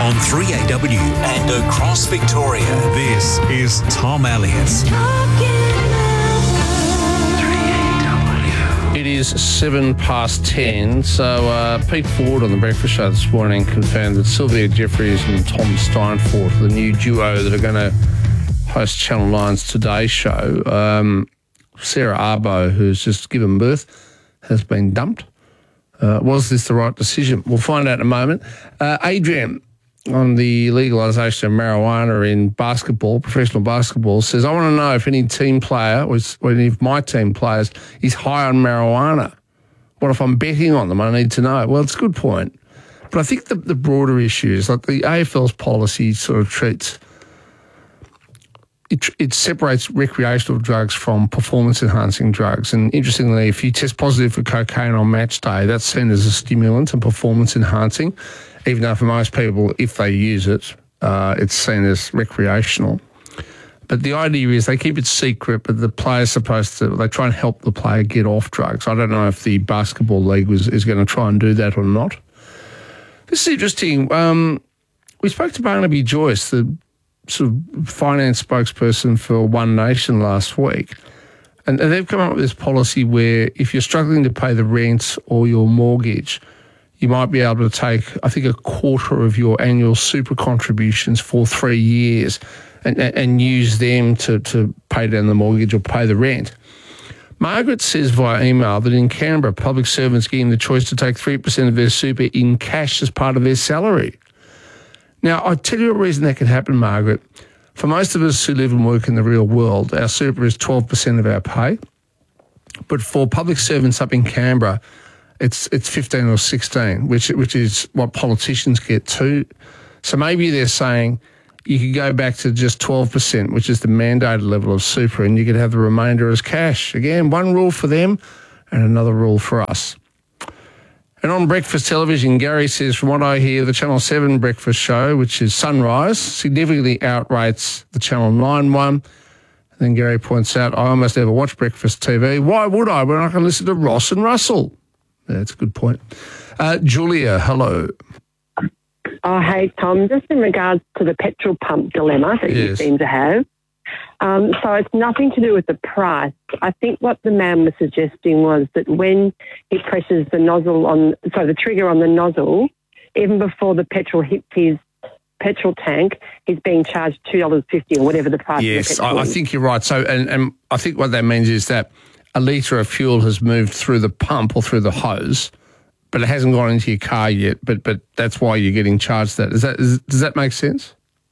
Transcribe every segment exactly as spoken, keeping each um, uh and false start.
on three A W and across Victoria. This is Tom Elliott. It is seven past ten, so uh, Pete Ford on the Breakfast Show this morning confirmed that Sylvia Jeffries and Tom Steinfort, the new duo that are going to host Channel nine's Today Show. Um, Sarah Arbo, who's just given birth, has been dumped. Uh, was this the right decision? We'll find out in a moment. Uh, Adrian, on the legalisation of marijuana in basketball, professional basketball, says, I want to know if any team player, or any of my team players, is high on marijuana. What if I'm betting on them? I need to know. Well, it's a good point. But I think the, the broader issue is, like, the A F L's policy sort of treats, it, it separates recreational drugs from performance-enhancing drugs. And interestingly, if you test positive for cocaine on match day, that's seen as a stimulant and performance-enhancing, even though for most people, if they use it, uh, it's seen as recreational. But the idea is they keep it secret, but the player's supposed to, they try and help the player get off drugs. I don't know if the basketball league was, is going to try and do that or not. This is interesting. Um, we spoke to Barnaby Joyce, the sort of finance spokesperson for One Nation last week, and, and they've come up with this policy where if you're struggling to pay the rent or your mortgage, you might be able to take, I think, a quarter of your annual super contributions for three years and, and use them to, to pay down the mortgage or pay the rent. Margaret says via email that in Canberra, public servants getting the choice to take three percent of their super in cash as part of their salary. Now, I'll tell you a reason that could happen, Margaret. For most of us who live and work in the real world, our super is twelve percent of our pay. But for public servants up in Canberra, it's it's fifteen or sixteen, which which is what politicians get too. So maybe they're saying you could go back to just twelve percent, which is the mandated level of super, and you could have the remainder as cash. Again, one rule for them and another rule for us. And on breakfast television, Gary says, from what I hear, the Channel seven breakfast show, which is Sunrise, significantly outrates the Channel nine one. And then Gary points out, I almost never watch breakfast T V. Why would I when I can listen to Ross and Russell? Yeah, that's a good point. Uh, Julia, hello. Oh, hey, Tom. Just in regards to the petrol pump dilemma that yes. you seem to have. Um, so it's nothing to do with the price. I think what the man was suggesting was that when he presses the nozzle on, so the trigger on the nozzle, even before the petrol hits his petrol tank, he's being charged two dollars fifty or whatever the price yes, of the petrol I, I is. think you're right. So, and, and I think what that means is that a litre of fuel has moved through the pump or through the hose, but it hasn't gone into your car yet, but but that's why you're getting charged that. Is that is, does that make sense?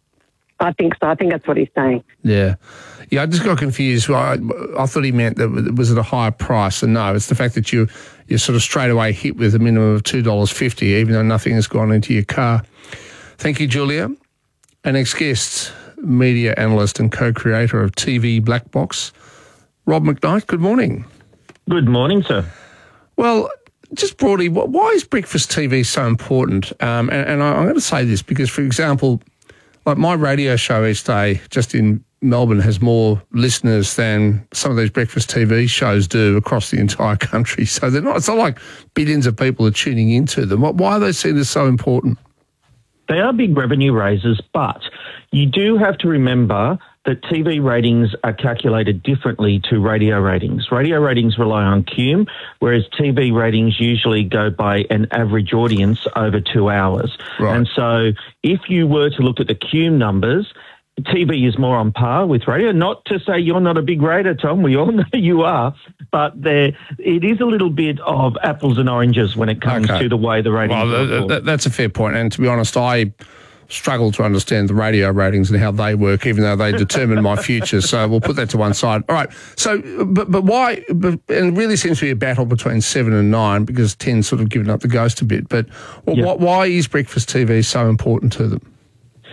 I think so. I think that's what he's saying. Yeah. Yeah, I just got confused. I, I thought he meant that it was at a higher price, and no, it's the fact that you, you're sort of straight away hit with a minimum of two dollars fifty, even though nothing has gone into your car. Thank you, Julia. Our next guest, media analyst and co-creator of T V Black Box, Rob McKnight. Good morning. Good morning, sir. Well, just broadly, why is breakfast T V so important? Um, and, and I'm going to say this because, for example, like my radio show each day just in Melbourne has more listeners than some of these breakfast T V shows do across the entire country. So they're not, it's not like billions of people are tuning into them. Why are they seen as so important? They are big revenue raisers, but you do have to remember that T V ratings are calculated differently to radio ratings. Radio ratings rely on C U M, whereas T V ratings usually go by an average audience over two hours. Right. And so if you were to look at the C U M numbers, T V is more on par with radio. Not to say you're not a big rater, Tom. We all know you are. But there, it is a little bit of apples and oranges when it comes Okay. to the way the ratings Well, are. th- th- that's a fair point. And to be honest, I struggle to understand the radio ratings and how they work, even though they determine my future. So we'll put that to one side. All right. So, but but why? But, and it really seems to be a battle between seven and nine because ten's sort of given up the ghost a bit. But well, Yeah. why, why is breakfast T V so important to them?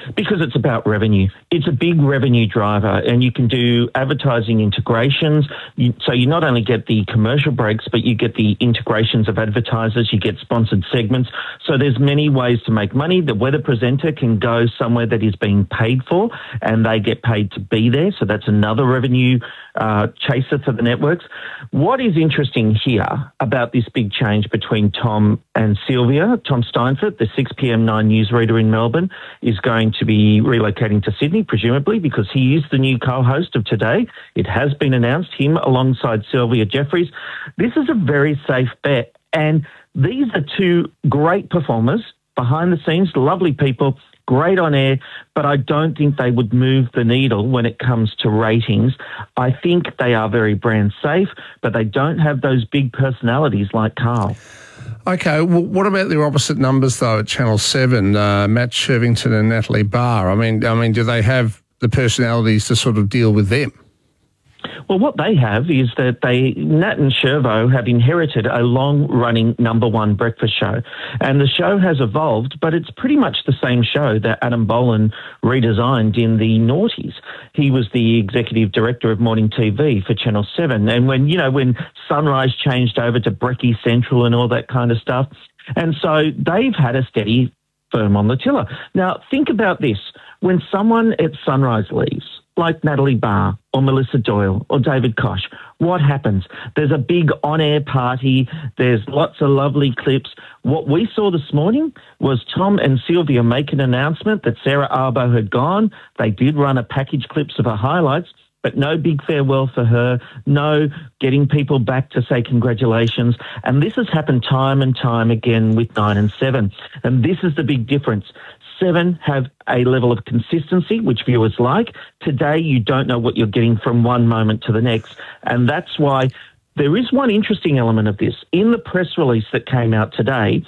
Because it's about revenue. It's a big revenue driver, and you can do advertising integrations. You, so you not only get the commercial breaks, but you get the integrations of advertisers. You get sponsored segments. So there's many ways to make money. The weather presenter can go somewhere that is being paid for, and they get paid to be there. So that's another revenue uh, chaser for the networks. What is interesting here about this big change between Tom and Sylvia, Tom Steinfort, the six p.m. Nine newsreader in Melbourne, is going to be relocating to Sydney, presumably, because he is the new co-host of Today. It has been announced, him alongside Sylvia Jeffreys. This is a very safe bet. And these are two great performers, behind the scenes, lovely people, great on air, but I don't think they would move the needle when it comes to ratings. I think they are very brand safe, but they don't have those big personalities like Carl. Okay, well, what about their opposite numbers, though, at Channel seven, uh, Matt Shervington and Natalie Barr? I mean, I mean, do they have the personalities to sort of deal with them? Well, what they have is that they, Nat and Shervo, have inherited a long-running number one breakfast show. And the show has evolved, but it's pretty much the same show that Adam Boland redesigned in the noughties. He was the executive director of morning T V for Channel seven. And when, you know, when Sunrise changed over to Brekkie Central and all that kind of stuff. And so they've had a steady firm on the tiller. Now, think about this. When someone at Sunrise leaves, like Natalie Barr or Melissa Doyle or David Koch, what happens? There's a big on-air party. There's lots of lovely clips. What we saw this morning was Tom and Sylvia make an announcement that Sarah Arbo had gone. They did run a package clips of her highlights, but no big farewell for her, no getting people back to say congratulations. And this has happened time and time again with nine and seven. And this is the big difference. Seven have a level of consistency, which viewers like. Today, you don't know what you're getting from one moment to the next. And that's why there is one interesting element of this. In the press release that came out today,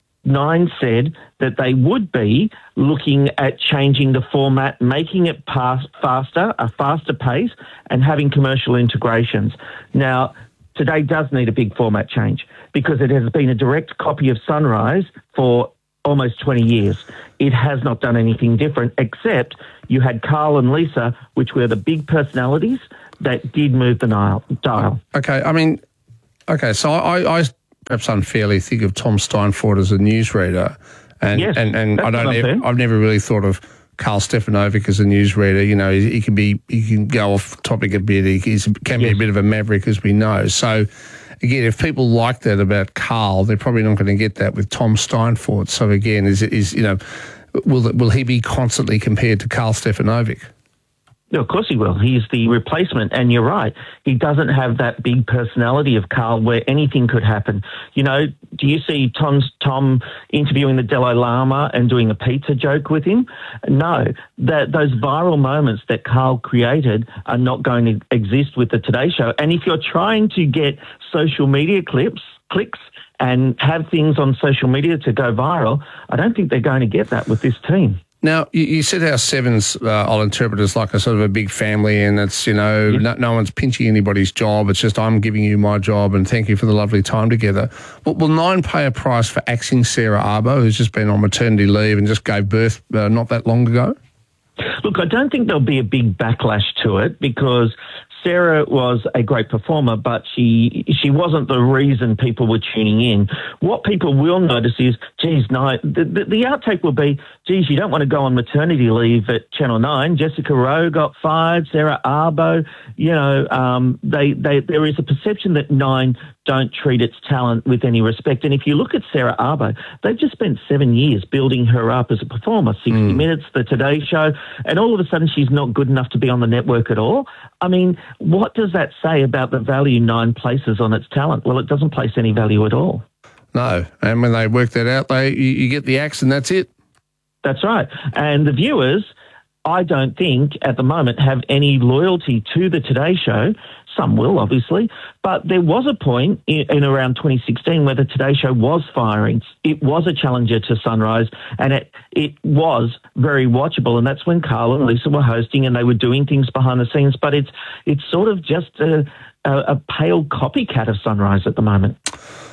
Nine said that they would be looking at changing the format, making it pass faster, a faster pace, and having commercial integrations. Now, Today does need a big format change because it has been a direct copy of Sunrise for almost twenty years. It has not done anything different, except you had Carl and Lisa, which were the big personalities that did move the dial. Okay, I mean, okay, so I, I perhaps unfairly think of Tom Steinfort as a newsreader, and yes, and, and I don't. Ever, I've never really thought of Carl Stefanovic as a newsreader. You know, he, he can be, he can go off topic a bit. He he's, can yes. be a bit of a maverick, as we know. So. Again, if people like that about Carl, they're probably not going to get that with Tom Steinfort. So again, is is you know, will will he be constantly compared to Carl Stefanovic? No, of course he will. He's the replacement, and you're right. He doesn't have that big personality of Carl where anything could happen. You know, do you see Tom's, Tom interviewing the Dalai Lama and doing a pizza joke with him? No. That, those viral moments that Carl created are not going to exist with the Today Show. And if you're trying to get social media clips, clicks, and have things on social media to go viral, I don't think they're going to get that with this team. Now, you, you said how Seven's, uh, I'll interpret as like a sort of a big family, and it's, you know, yeah. no, no one's pinching anybody's job. It's just I'm giving you my job and thank you for the lovely time together. Well, will Nine pay a price for axing Sarah Arbo, who's just been on maternity leave and just gave birth uh, not that long ago? Look, I don't think there'll be a big backlash to it because Sarah was a great performer, but she she wasn't the reason people were tuning in. What people will notice is, geez, no, the, the, the outtake will be, geez, you don't want to go on maternity leave at Channel nine. Jessica Rowe got fired, Sarah Arbo, you know, um, they, they there is a perception that Nine don't treat its talent with any respect. And if you look at Sarah Arbo, they've just spent seven years building her up as a performer, sixty mm. minutes, the Today Show, and all of a sudden she's not good enough to be on the network at all. I mean, what does that say about the value Nine places on its talent? Well, it doesn't place any value at all. No, and when they work that out, they you, you get the axe and that's it. That's right. And the viewers, I don't think at the moment have any loyalty to the Today Show. Some will, obviously, but there was a point in, in around twenty sixteen where the Today Show was firing. It was a challenger to Sunrise, and it it was very watchable, and that's when Carl and Lisa were hosting, and they were doing things behind the scenes, but it's it's sort of just a, a, a pale copycat of Sunrise at the moment.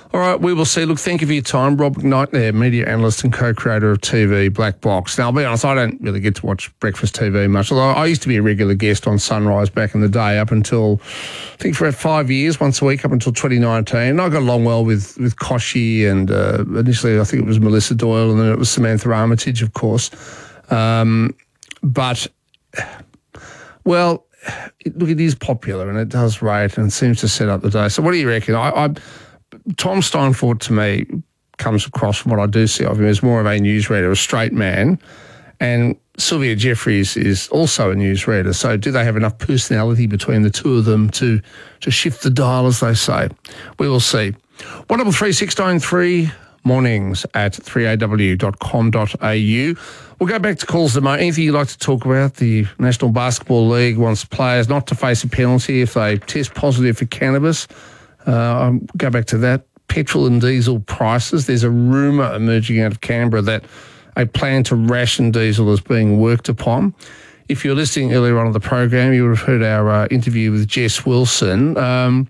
All right, we will see. Look, thank you for your time. Rob McKnight there, media analyst and co-creator of T V Black Box. Now, I'll be honest, I don't really get to watch breakfast T V much, although I used to be a regular guest on Sunrise back in the day up until, I think, for about five years, once a week, up until twenty nineteen. And I got along well with, with Koshi and uh, initially I think it was Melissa Doyle and then it was Samantha Armitage, of course. Um, but, well, it, look, it is popular and it does rate and it seems to set up the day. So what do you reckon? I... I Tom Steinfort, to me, comes across from what I do see of him as more of a newsreader, a straight man. And Sylvia Jeffries is also a newsreader. So do they have enough personality between the two of them to, to shift the dial, as they say? We will see. one double three six nine three mornings at three a w dot com dot a u. We'll go back to calls tomorrow. Anything you'd like to talk about? The National Basketball League wants players not to face a penalty if they test positive for cannabis. Uh, I'll go back to that. Petrol and diesel prices. There's a rumour emerging out of Canberra that a plan to ration diesel is being worked upon. If you're listening earlier on in the program, you would have heard our uh, interview with Jess Wilson. Um,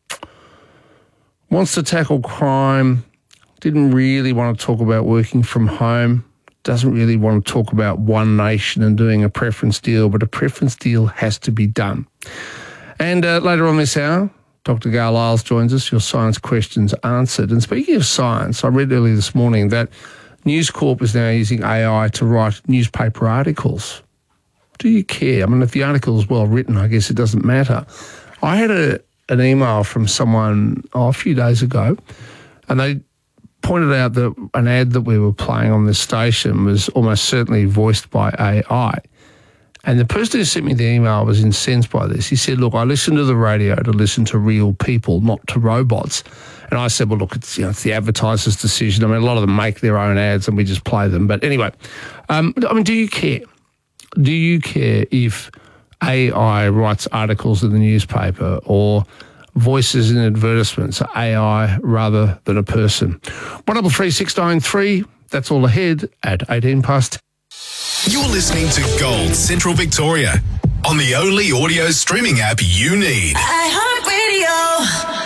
wants to tackle crime. Didn't really want to talk about working from home. Doesn't really want to talk about One Nation and doing a preference deal, but a preference deal has to be done. And uh, later on this hour, Doctor Gail Isles joins us, your science questions answered. And speaking of science, I read earlier this morning that News Corp is now using A I to write newspaper articles. Do you care? I mean, if the article is well written, I guess it doesn't matter. I had a, an email from someone oh, a few days ago, and they pointed out that an ad that we were playing on this station was almost certainly voiced by A I. And the person who sent me the email was incensed by this. He said, look, I listen to the radio to listen to real people, not to robots. And I said, well, look, it's, you know, it's the advertiser's decision. I mean, a lot of them make their own ads and we just play them. But anyway, um, I mean, do you care? Do you care if A I writes articles in the newspaper or voices in advertisements are A I rather than a person? one double three six nine three, that's all ahead at eighteen past. You're listening to Gold Central Victoria on the only audio streaming app you need. iHeartRadio.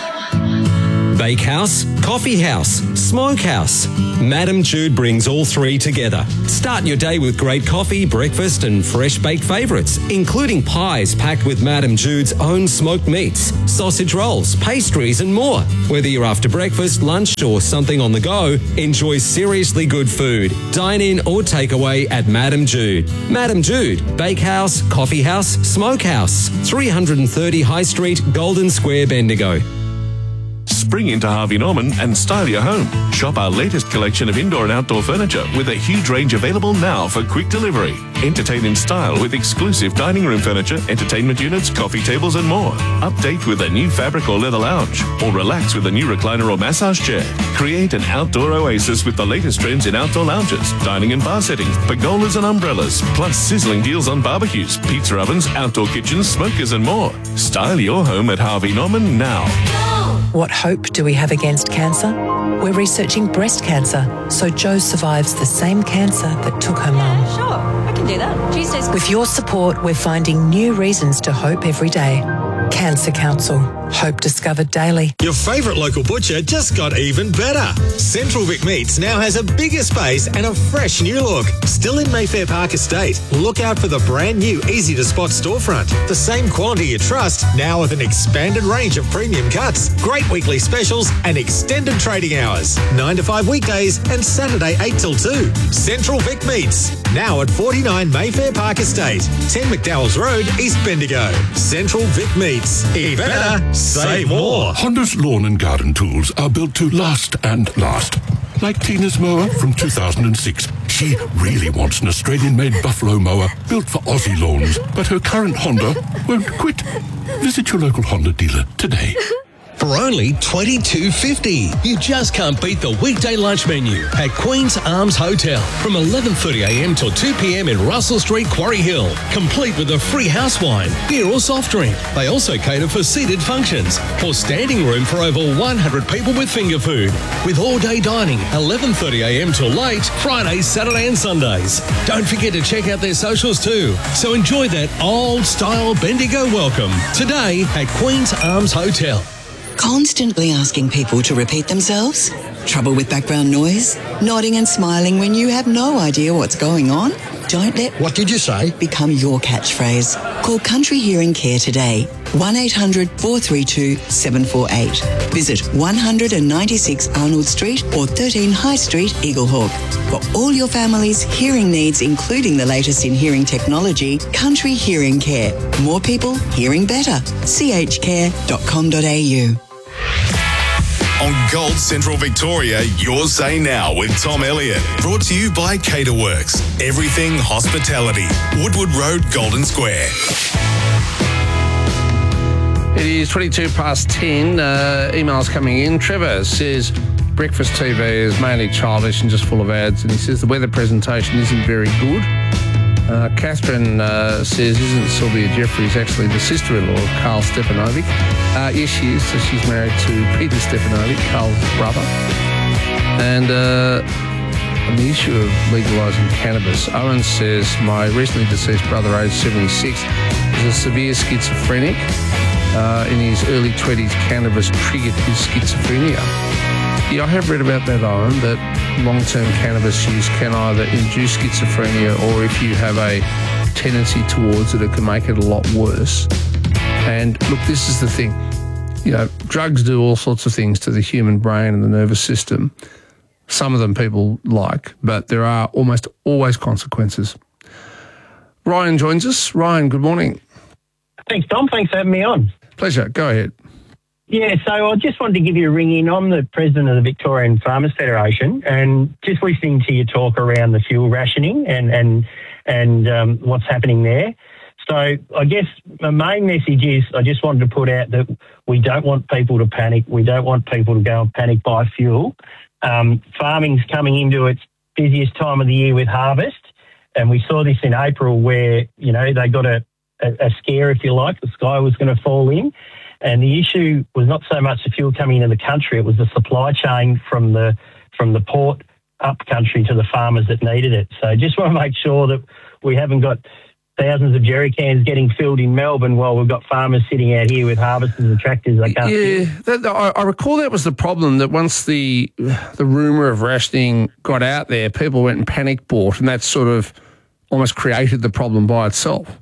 Bakehouse, Coffee House, Smokehouse. Madam Jude brings all three together. Start your day with great coffee, breakfast and fresh baked favourites, including pies packed with Madam Jude's own smoked meats, sausage rolls, pastries and more. Whether you're after breakfast, lunch or something on the go, enjoy seriously good food. Dine in or take away at Madam Jude. Madam Jude, Bakehouse, Coffee House, Smokehouse. three thirty High Street, Golden Square, Bendigo. Spring into Harvey Norman and style your home. Shop our latest collection of indoor and outdoor furniture with a huge range available now for quick delivery. Entertain in style with exclusive dining room furniture, entertainment units, coffee tables and more. Update with a new fabric or leather lounge or relax with a new recliner or massage chair. Create an outdoor oasis with the latest trends in outdoor lounges, dining and bar settings, pergolas and umbrellas, plus sizzling deals on barbecues, pizza ovens, outdoor kitchens, smokers and more. Style your home at Harvey Norman now. What hope do we have against cancer? We're researching breast cancer, so Jo survives the same cancer that took her mum. Sure, I can do that. Tuesdays. With your support, we're finding new reasons to hope every day. Cancer Council. Hope discovered daily. Your favourite local butcher just got even better. Central Vic Meats now has a bigger space and a fresh new look. Still in Mayfair Park Estate. Look out for the brand new easy-to-spot storefront. The same quality you trust, now with an expanded range of premium cuts, great weekly specials and extended trading hours. nine to five weekdays and Saturday eight till two. Central Vic Meats. Now at forty-nine Mayfair Park Estate. ten McDowell's Road, East Bendigo. Central Vic Meats. Eat better. Save more. Honda's lawn and garden tools are built to last and last. Like Tina's mower from two thousand six. She really wants an Australian-made Buffalo mower built for Aussie lawns, but her current Honda won't quit. Visit your local Honda dealer today. For only twenty-two fifty, you just can't beat the weekday lunch menu at Queen's Arms Hotel from eleven thirty a m till two p m in Russell Street, Quarry Hill, complete with a free house wine, beer or soft drink. They also cater for seated functions or standing room for over one hundred people with finger food, with all-day dining eleven thirty a m till late, Fridays, Saturday and Sundays. Don't forget to check out their socials too. So enjoy that old-style Bendigo welcome today at Queen's Arms Hotel. Constantly asking people to repeat themselves? Trouble with background noise? Nodding and smiling when you have no idea what's going on? Don't let What did you say? become your catchphrase. Call Country Hearing Care today. one eight hundred four three two seven four eight. Visit one ninety-six Arnold Street or thirteen High Street, Eaglehawk. For all your family's hearing needs, including the latest in hearing technology, Country Hearing Care. More people hearing better. c h care dot com dot a u. On Gold Central Victoria, your say now with Tom Elliott. Brought to you by Caterworks. Everything hospitality. Woodward Road, Golden Square. It is twenty-two past ten. Uh, emails coming in. Trevor says breakfast T V is mainly childish and just full of ads. And he says the weather presentation isn't very good. Uh, Catherine uh, says, isn't Sylvia Jeffries actually the sister-in-law of Carl Stepanovic? Uh, yes, she is. So she's married to Peter Stepanovic, Carl's brother. And uh, on the issue of legalising cannabis, Owen says, my recently deceased brother, aged seventy-six, is a severe schizophrenic. Uh, in his early twenties, cannabis triggered his schizophrenia. Yeah, I have read about that, Owen, that long-term cannabis use can either induce schizophrenia or if you have a tendency towards it, it can make it a lot worse. And look, this is the thing. You know, drugs do all sorts of things to the human brain and the nervous system. Some of them people like, but there are almost always consequences. Ryan joins us. Ryan, good morning. Thanks, Tom. Thanks for having me on. Pleasure. Go ahead. Yeah, so I just wanted to give you a ring in. I'm the president of the Victorian Farmers Federation, and just listening to your talk around the fuel rationing and and and um, what's happening there. So I guess my main message is I just wanted to put out that we don't want people to panic. We don't want people to go and panic buy fuel. Um, farming's coming into its busiest time of the year with harvest, and we saw this in April where, you know, they got a, a, a scare, if you like. The sky was going to fall in. And the issue was not so much the fuel coming into the country, it was the supply chain from the from the port up country to the farmers that needed it. So just want to make sure that we haven't got thousands of jerry cans getting filled in Melbourne while we've got farmers sitting out here with harvesters and tractors they can't Yeah, that, I, I recall that was the problem, that once the the rumour of rationing got out there, people went and panic bought, and that sort of almost created the problem by itself.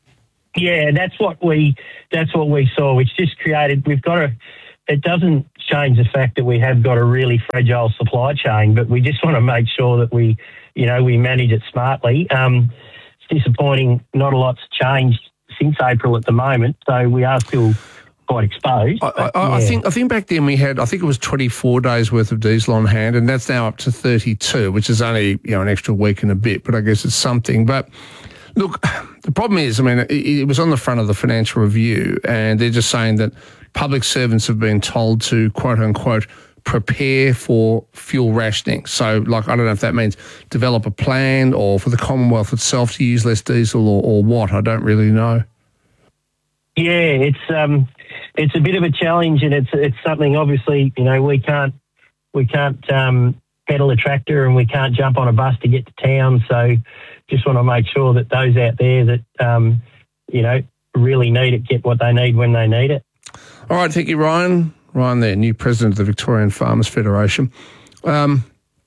Yeah, that's what we that's what we saw. It's just created. We've got a. It doesn't change the fact that we have got a really fragile supply chain, but we just want to make sure that we, you know, we manage it smartly. Um, it's disappointing. Not a lot's changed since April at the moment, so we are still quite exposed. I, but, I, yeah. I think I think back then we had I think it was twenty-four days worth of diesel on hand, and that's now up to thirty-two, which is only, you know, an extra week and a bit. But I guess it's something. But look, the problem is, I mean, it, it was on the front of the Financial Review, and they're just saying that public servants have been told to, quote unquote, prepare for fuel rationing. So, like, I don't know if that means develop a plan or for the Commonwealth itself to use less diesel or, or what. I don't really know. Yeah, it's um, it's a bit of a challenge, and it's it's something. Obviously, you know, we can't we can't um, pedal a tractor, and we can't jump on a bus to get to town. So, just want to make sure that those out there that um, you know really need it get what they need when they need it. All right, thank you, Ryan. Ryan there, new president of the Victorian Farmers Federation. Um,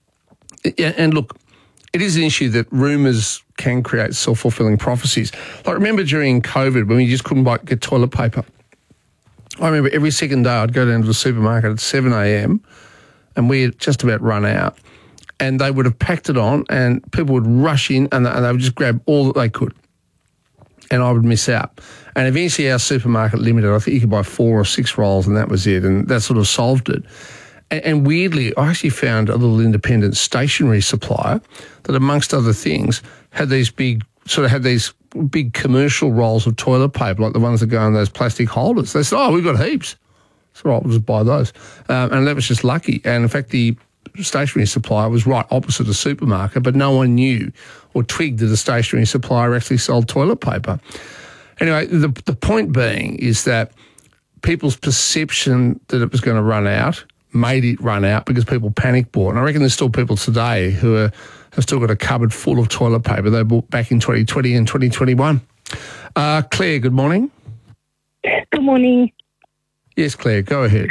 and look, it is an issue that rumours can create self-fulfilling prophecies. Like, remember during COVID when we just couldn't buy, get toilet paper? I remember every second day I'd go down to the supermarket at seven a.m. and we had just about run out, and they would have packed it on and people would rush in and they would just grab all that they could. And I would miss out. And eventually our supermarket limited, I think you could buy four or six rolls and that was it. And that sort of solved it. And, and weirdly, I actually found a little independent stationery supplier that, amongst other things, had these big, sort of had these big commercial rolls of toilet paper, like the ones that go in those plastic holders. They said, oh, we've got heaps. So right, we'll just buy those. Um, and that was just lucky. And in fact, the stationery supplier was right opposite a supermarket, but no one knew or twigged that a stationery supplier actually sold toilet paper. Anyway, the the point being is that people's perception that it was going to run out made it run out because people panic bought. And I reckon there's still people today who are, have still got a cupboard full of toilet paper they bought back in twenty twenty and twenty twenty-one. Uh, Claire, good morning. Good morning. Yes, Claire, go ahead.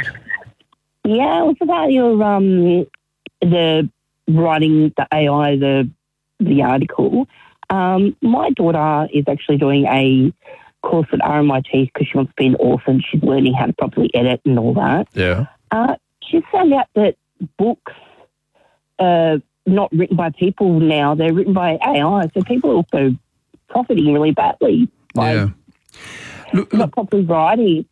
Yeah, it was about your um, the writing the A I the the article. Um, my daughter is actually doing a course at R M I T because she wants to be an author and she's learning how to properly edit and all that. Yeah. Uh, she found out that books are not written by people now; they're written by A I. So people are also profiting really badly by Yeah. Look, not properly writing.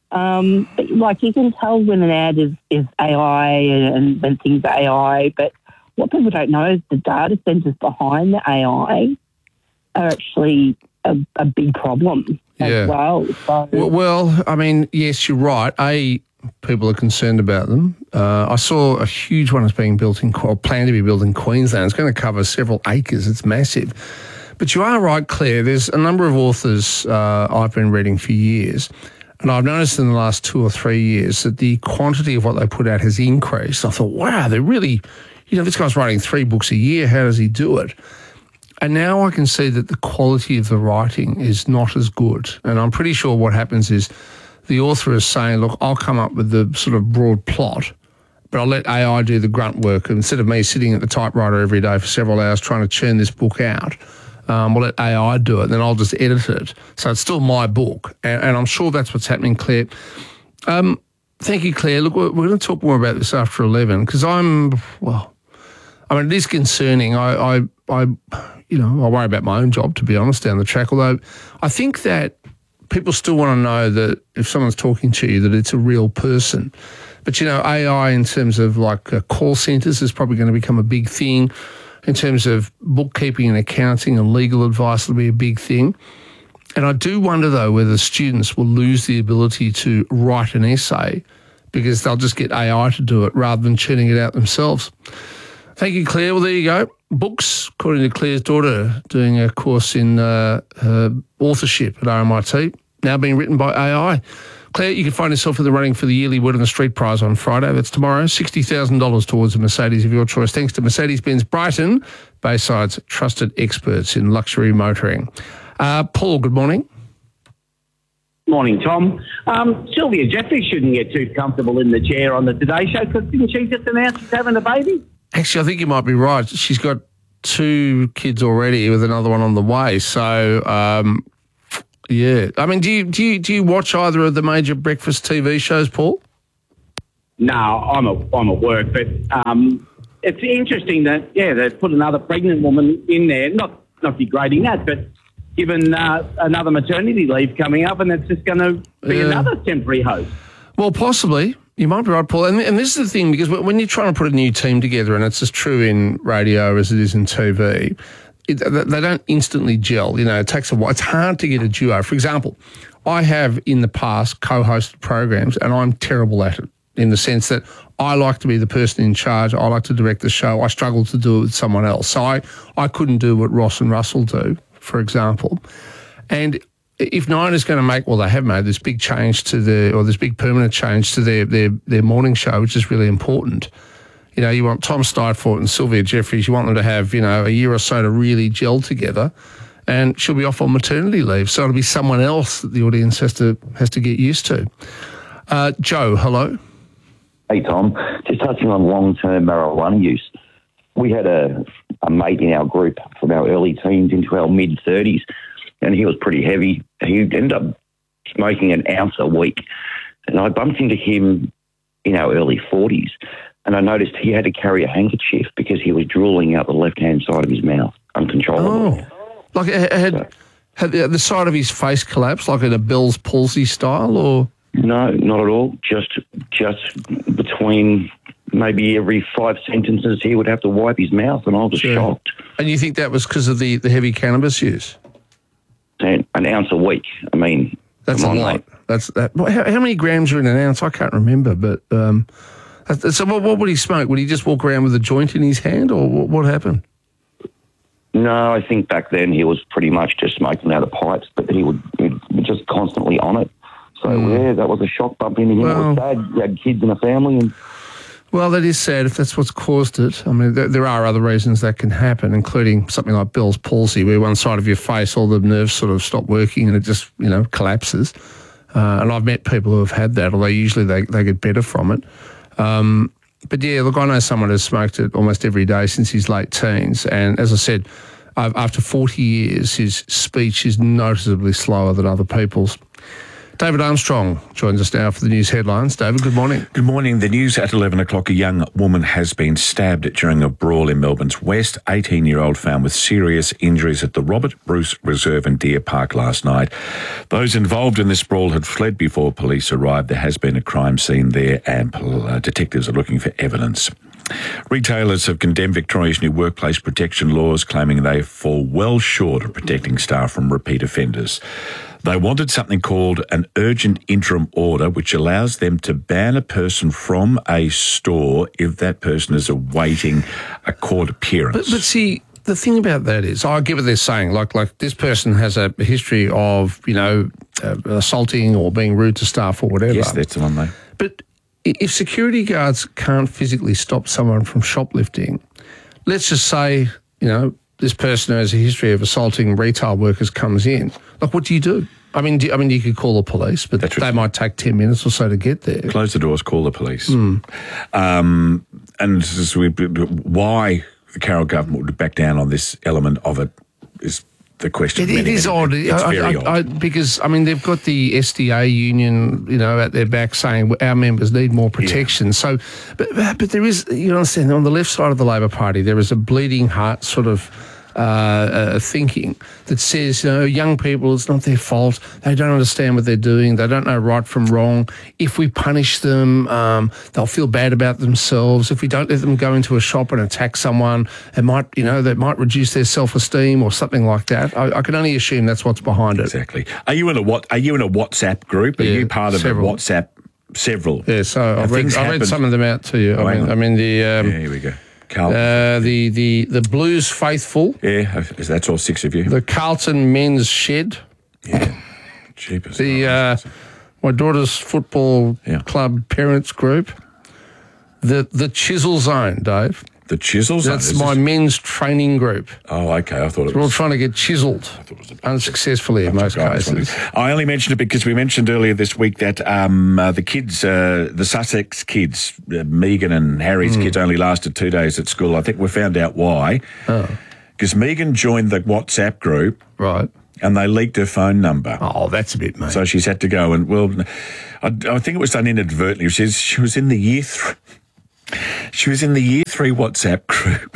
Um, but like you can tell when an ad is, is A I and, and when things are A I, but what people don't know is the data centers behind the A I are actually a, a big problem Yeah. as well. So, Well, well, I mean, yes, you're right. A, people are concerned about them. Uh, I saw a huge one that's being built in, or planned to be built in Queensland. It's going to cover several acres. It's massive. But you are right, Claire. There's a number of authors uh, I've been reading for years, and I've noticed in the last two or three years that the quantity of what they put out has increased. I thought, wow, they're really, you know, this guy's writing three books a year. How does he do it? And now I can see that the quality of the writing is not as good. And I'm pretty sure what happens is the author is saying, look, I'll come up with the sort of broad plot, but I'll let A I do the grunt work. Instead of me sitting at the typewriter every day for several hours trying to churn this book out, um, we'll let A I do it, and then I'll just edit it. So it's still my book. And, and I'm sure that's what's happening, Claire. Um, thank you, Claire. Look, we're, we're going to talk more about this after eleven because I'm, well, I mean, it is concerning. I, I, I, you know, I worry about my own job, to be honest, down the track, although I think that people still want to know that if someone's talking to you, that it's a real person. But, you know, A I in terms of like uh, call centres is probably going to become a big thing. In terms of bookkeeping and accounting and legal advice, it'll be a big thing. And I do wonder, though, whether students will lose the ability to write an essay because they'll just get A I to do it rather than churning it out themselves. Thank you, Claire. Well, there you go. Books, according to Claire's daughter, doing a course in uh, uh, authorship at R M I T, now being written by A I. Claire, you can find yourself in the running for the yearly Word on the Street prize on Friday. That's tomorrow. sixty thousand dollars towards a Mercedes of your choice, thanks to Mercedes-Benz Brighton, Bayside's trusted experts in luxury motoring. Uh, Paul, good morning. Morning, Tom. Um, Sylvia Jeffrey shouldn't get too comfortable in the chair on the Today Show because didn't she just announce she's having a baby? Actually, I think you might be right. She's got two kids already with another one on the way. So, um, yeah. I mean, do you do you do you watch either of the major breakfast T V shows, Paul? No, I'm a, I'm at work, but um, it's interesting that yeah they've put another pregnant woman in there. Not not degrading that, but given uh, another maternity leave coming up, and it's just going to be Yeah. another temporary host. Well, possibly. You might be right, Paul. And, and this is the thing, because when you're trying to put a new team together, and it's as true in radio as it is in T V, it, they don't instantly gel. You know, it takes a while. It's hard to get a duo. For example, I have in the past co-hosted programs, and I'm terrible at it in the sense that I like to be the person in charge. I like to direct the show. I struggle to do it with someone else. So I, I couldn't do what Ross and Russell do, for example. And if Nine is going to make, well, they have made this big change to the, or this big permanent change to their their, their morning show, which is really important. You know, you want Tom Steinfort and Sylvia Jeffries, you want them to have, you know, a year or so to really gel together, and she'll be off on maternity leave. So it'll be someone else that the audience has to has to get used to. Uh, Joe, hello. Hey, Tom. Just touching on long-term marijuana use. We had a, a mate in our group from our early teens into our mid-thirties, and he was pretty heavy. He ended up smoking an ounce a week. And I bumped into him in our early forties, and I noticed he had to carry a handkerchief because he was drooling out the left-hand side of his mouth uncontrollably. Oh, like had, had the side of his face collapsed, like in a Bell's palsy style, or? No, not at all. Just, just between maybe every five sentences he would have to wipe his mouth, and I was Sure. shocked. And you think that was because of the, the heavy cannabis use? An, an ounce a week. I mean, That's come a on, lot. mate. That's that. How, how many grams are in an ounce? I can't remember. But um, that's- so, what, what would he smoke? Would he just walk around with a joint in his hand, or what, what happened? No, I think back then he was pretty much just smoking out of pipes, but he would he'd be just constantly on it. So yeah, that was a shock bump into him. It was sad. He had kids and a family, and Well, that is sad if that's what's caused it. I mean, there, there are other reasons that can happen, including something like Bell's palsy, where one side of your face, all the nerves sort of stop working and it just, you know, collapses. Uh, and I've met people who have had that, although usually they, they get better from it. Um, but yeah, look, I know someone who's smoked it almost every day since his late teens. And as I said, after forty years, his speech is noticeably slower than other people's. David Armstrong joins us now for the news headlines. David, good morning. Good morning. The news at eleven o'clock. A young woman has been stabbed during a brawl in Melbourne's West. eighteen-year-old found with serious injuries at the Robert Bruce Reserve in Deer Park last night. Those involved in this brawl had fled before police arrived. There has been a crime scene there and uh, detectives are looking for evidence. Retailers have condemned Victoria's new workplace protection laws, claiming they fall well short of protecting staff from repeat offenders. They wanted something called an urgent interim order, which allows them to ban a person from a store if that person is awaiting a court appearance. But, but see, the thing about that is, I get what they're saying. Like, like this person has a history of, you know, uh, assaulting or being rude to staff or whatever. Yes, that's the one, mate. But if security guards can't physically stop someone from shoplifting, let's just say, you know, this person who has a history of assaulting retail workers comes in. Like, what do you do? I mean, do, I mean, you could call the police, but That's they right. might take ten minutes or so to get there. Close the doors, call the police. Mm. Um, and this is, why the Carroll government would back down on this element of it is the question. It, it is odd. It's I, very I, odd. I, because, I mean, they've got the S D A union, you know, at their back saying our members need more protection. Yeah. So, but, but there is, you understand, on the left side of the Labor Party, there is a bleeding heart sort of Uh, uh, thinking that says, you know, young people, it's not their fault. They don't understand what they're doing. They don't know right from wrong. If we punish them, um, they'll feel bad about themselves. If we don't let them go into a shop and attack someone, it might, you know, that might reduce their self-esteem or something like that. I, I can only assume that's what's behind it. Exactly. Are you in a what? Are you in a WhatsApp group? Are yeah, you part of several. a WhatsApp? Several. Yeah. So I've read, I read some of them out to you. Oh, I mean, I mean the. Um, yeah, here we go. Uh, the, the, the Blues Faithful. Yeah, that's all six of you. The Carlton Men's Shed. Yeah, cheapest. The uh, my daughter's football yeah. club parents group. The the Chisel Zone, Dave. The Chisel Zone? That's my this? men's training group. Oh, okay. I thought it so was... We're all trying to get chiselled, unsuccessfully in most cases. I only mentioned it because we mentioned earlier this week that um, uh, the kids, uh, the Sussex kids, uh, Megan and Harry's mm. kids only lasted two days at school. I think we found out why. Because oh. Megan joined the WhatsApp group. Right. And they leaked her phone number. Oh, that's a bit, mate. So she's had to go and, well, I, I think it was done inadvertently. She, she was in the year three... She was in the year three WhatsApp group,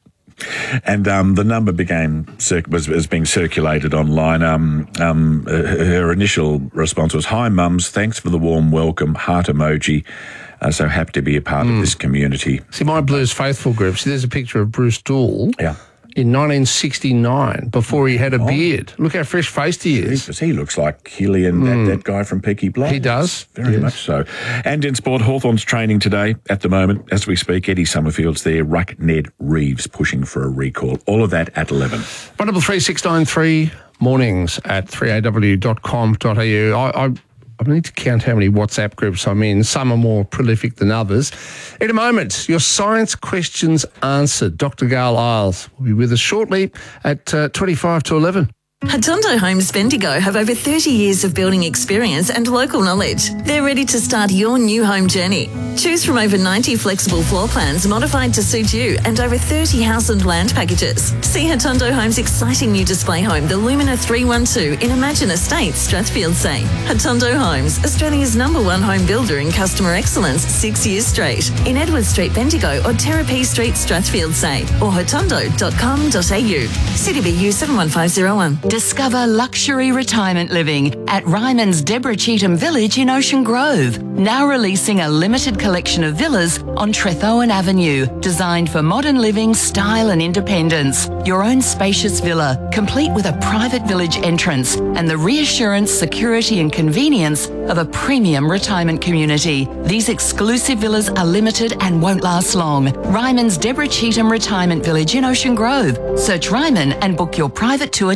and um, the number became was, was being circulated online. Um, um, her initial response was, "Hi, mums, thanks for the warm welcome, heart emoji. Uh, so happy to be a part mm. of this community." See, my Blues Faithful group. See, there's a picture of Bruce Dool. Yeah. In nineteen sixty-nine, before he had a oh. beard. Look how fresh-faced he is. He, he looks like Killian, mm. that, that guy from Peaky Blinders. He does. Very yes. much so. And in sport, Hawthorn's training today at the moment. As we speak, Eddie Summerfield's there. Ruck Ned Reeves pushing for a recall. All of that at eleven. one double three six nine three mornings at three a w dot com dot a u. I... I I need to count how many WhatsApp groups I'm in. Some are more prolific than others. In a moment, your science questions answered. Doctor Gail Isles will be with us shortly at uh, twenty-five to eleven. Hatondo Homes Bendigo have over thirty years of building experience and local knowledge. They're ready to start your new home journey. Choose from over ninety flexible floor plans modified to suit you and over thirty house and land packages. See Hatondo Homes' exciting new display home, the Lumina three one two in Imagine Estates, Strathfieldsay. Hatondo Homes, Australia's number one home builder in customer excellence six years straight. In Edward Street, Bendigo or Terrapee Street, Strathfieldsay or hatondo dot com dot a u. C D B U seven one five zero one. Discover luxury retirement living at Ryman's Deborah Cheetham Village in Ocean Grove. Now releasing a limited collection of villas on Trethowan Avenue, designed for modern living, style and independence. Your own spacious villa, complete with a private village entrance and the reassurance, security and convenience of a premium retirement community. These exclusive villas are limited and won't last long. Ryman's Deborah Cheetham Retirement Village in Ocean Grove. Search Ryman and book your private tour today.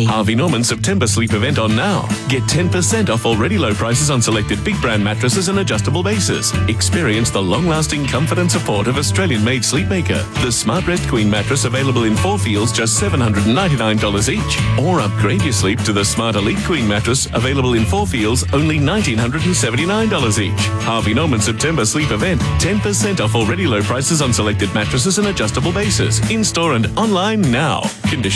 today. Harvey Norman September sleep event on now. Get ten percent off already low prices on selected big brand mattresses and adjustable bases. Experience the long-lasting comfort and support of Australian-made Sleepmaker. The SmartRest Queen mattress available in four feels just seven hundred ninety-nine dollars each. Or upgrade your sleep to the Smart Elite Queen mattress available in four feels only one thousand nine hundred seventy-nine dollars each. Harvey Norman September sleep event. ten percent off already low prices on selected mattresses and adjustable bases. In-store and online now. Conditions